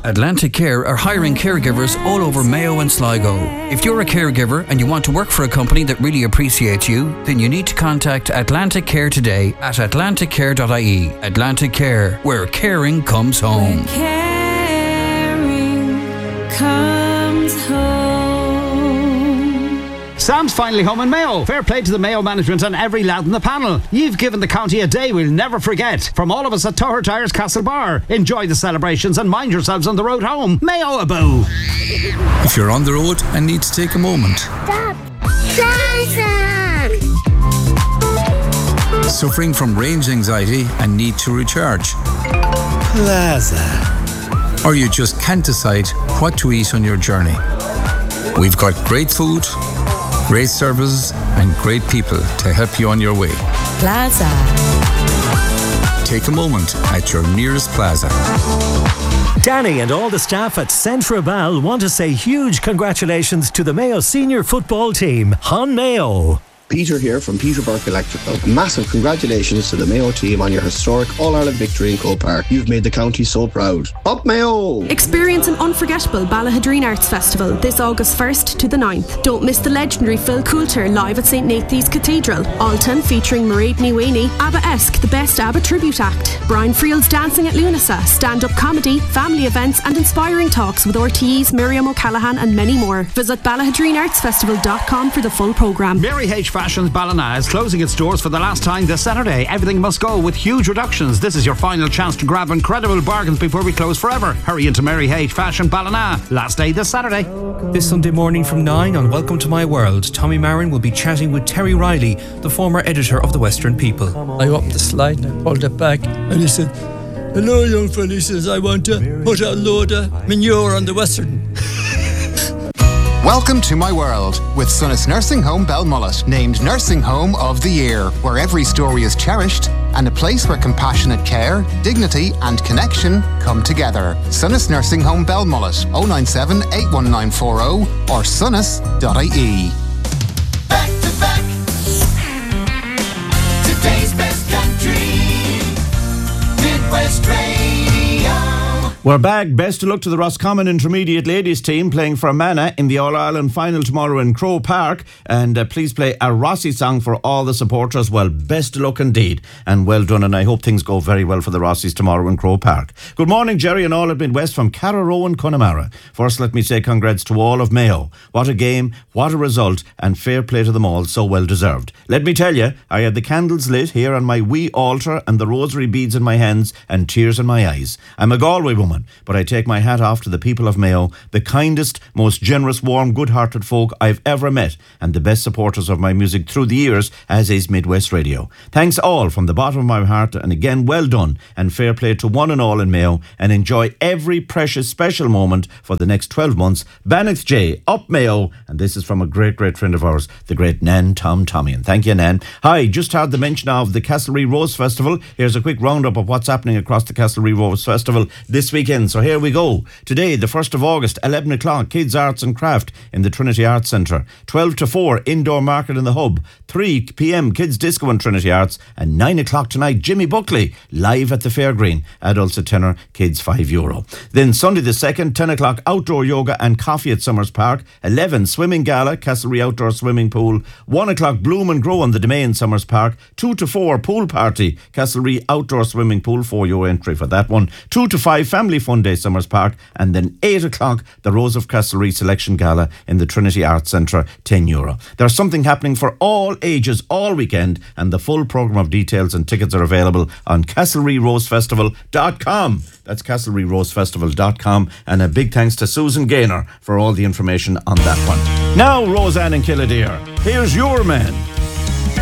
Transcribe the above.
Atlantic Care are hiring caregivers all over Mayo and Sligo. If you're a caregiver and you want to work for a company that really appreciates you, then you need to contact Atlantic Care today at atlanticcare.ie. Atlantic Care, where caring comes home. Where caring comes home. Sam's finally home in Mayo. Fair play to the Mayo management and every lad in the panel. You've given the county a day we'll never forget. From all of us at Toher Tyres Castle Bar, enjoy the celebrations and mind yourselves on the road home. Mayo a boo. If you're on the road and need to take a moment. Stop! Plaza! Suffering from range anxiety and need to recharge. Plaza. Or you just can't decide what to eat on your journey. We've got great food, great services and great people to help you on your way. Plaza. Take a moment at your nearest Plaza. Danny and all the staff at Centra Bell want to say huge congratulations to the Mayo senior football team. Hon Mayo. Peter here from Peter Burke Electrical. Massive congratulations to the Mayo team on your historic All-Ireland victory in Croke Park. You've made the county so proud. Up Mayo! Experience an unforgettable Ballahadreen Arts Festival this August 1st to the 9th. Don't miss the legendary Phil Coulter live at St. Nathan's Cathedral. Alton featuring Mairead Ní Waoine, ABBA-esque, the best ABBA tribute act. Brian Friel's Dancing at Lunasa, stand-up comedy, family events and inspiring talks with RTE's Miriam O'Callaghan and many more. Visit ballahadreenartsfestival.com for the full programme. Mary H. Fashions Ballina is closing its doors for the last time this Saturday. Everything must go with huge reductions. This is your final chance to grab incredible bargains before we close forever. Hurry into Mary H. Fashion Ballina. Last day this Saturday. This Sunday morning from 9 on Welcome to My World, Tommy Marin will be chatting with Terry Riley, the former editor of The Western People. I opened the slide and I pulled it back and he said, "Hello young fella," he says, "I want to put a load of manure on the Western." Welcome to My World with Sunnis Nursing Home Belmullet, named Nursing Home of the Year, where every story is cherished and a place where compassionate care, dignity and connection come together. Sunnis Nursing Home Belmullet, 097 81940 or sunnis.ie. Back to back, today's best country, Midwest Radio. We're back. Best of luck to the Roscommon Intermediate Ladies team playing for Mana in the All-Ireland final tomorrow in Croke Park. And please play a Rossi song for all the supporters. Well, best of luck indeed. And well done. And I hope things go very well for the Rossis tomorrow in Croke Park. Good morning, Jerry and all at Midwest from Carraroe and Connemara. First, let me say congrats to all of Mayo. What a game, what a result, and fair play to them all. So well deserved. Let me tell you, I had the candles lit here on my wee altar and the rosary beads in my hands and tears in my eyes. I'm a Galway woman, but I take my hat off to the people of Mayo, the kindest, most generous, warm, good-hearted folk I've ever met, and the best supporters of my music through the years, as is Midwest Radio. Thanks all from the bottom of my heart, and again, well done, and fair play to one and all in Mayo, and enjoy every precious special moment for the next 12 months. Bannock J, up Mayo, and this is from a great, great friend of ours, the great Nan Tom Tommy, and thank you, Nan. Hi, just had the mention of the Castlereagh Rose Festival. Here's a quick roundup of what's happening across the Castlereagh Rose Festival this weekend. So here we go. Today, the 1st of August, 11 o'clock, Kids Arts and Craft in the Trinity Arts Centre. 12 to 4, Indoor Market in the Hub. 3 p.m, Kids Disco in Trinity Arts. And 9 o'clock tonight, Jimmy Buckley, live at the Fairgreen. Adults a tenner, kids €5. Then Sunday the 2nd, 10 o'clock, Outdoor Yoga and Coffee at Summers Park. 11, Swimming Gala, Castlereagh Outdoor Swimming Pool. 1 o'clock, Bloom and Grow on the Domain, Summers Park. 2 to 4, Pool Party, Castlereagh Outdoor Swimming Pool, €4 entry for that one. 2 to 5, Family Fun Day, Summers Park. And then 8 o'clock, the Rose of Castlereagh Selection Gala in the Trinity Arts Centre, €10. There's something happening for all ages all weekend, and the full programme of details and tickets are available on CastlereaghRoseFestival.com. That's CastlereaghRoseFestival.com. And a big thanks to Susan Gaynor for all the information on that one. Now, Roseanne and Killdeer, here's your man.